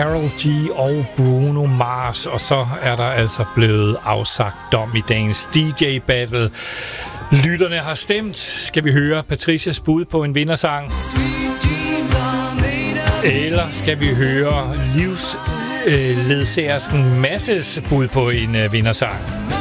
Karol G og Bruno Mars, og så er der altså blevet afsagt dom i dagens DJ-battle. Lytterne har stemt. Skal vi høre Patricias bud på en vindersang? Eller skal vi høre livsledsagersken Masses bud på en vindersang?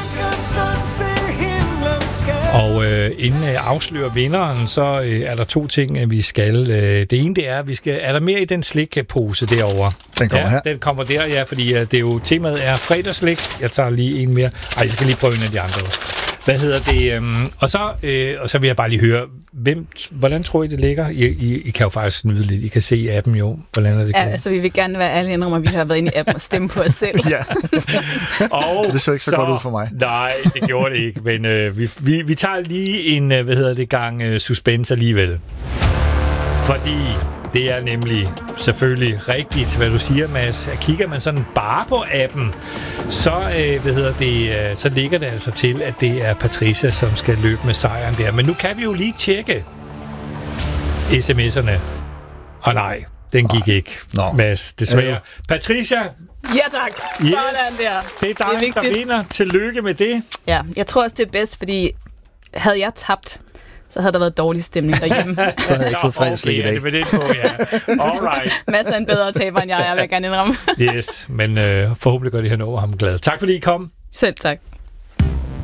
Og inden jeg afslører vinderen, så er der to ting, vi skal. Det ene, det er, at vi skal... Er der mere i den slikpose derovre? Den kommer her. Den kommer der, ja, fordi det er jo, temaet er fredagsslik. Jeg tager lige en mere. Ej, jeg skal lige prøve en af de andre. Hvad hedder det? Og så vil jeg bare lige høre, hvordan tror I, det ligger? I kan jo faktisk snyde lidt. I kan se i appen jo. Hvordan er det? Ja, altså vi vil gerne være alle indrømme, at vi har været inde i appen og stemme på os selv. Ja. Og det så ikke så godt ud for mig. Nej, det gjorde det ikke. Men vi tager lige en, gang suspense alligevel. Fordi det er nemlig selvfølgelig rigtigt, hvad du siger, Mads. Kigger man sådan bare på appen, så, så ligger det altså til, at det er Patricia, som skal løbe med sejren der. Men nu kan vi jo lige tjekke sms'erne. Og nej, den gik ikke, Mads, desværre. Patricia! Ja tak! Yes. Sådan der. Det er dig, der vinder. Tillykke med det. Ja, jeg tror også, det er bedst, fordi havde jeg tabt, så havde der været dårlig stemning derhjemme. Så havde jeg ikke fået fredagsslik i dag. Det det på, ja. Alright. Masser af en bedre taber end jeg vil gerne indrømme. Yes, men forhåbentlig gør det her over ham glad. Tak fordi I kom. Selv tak.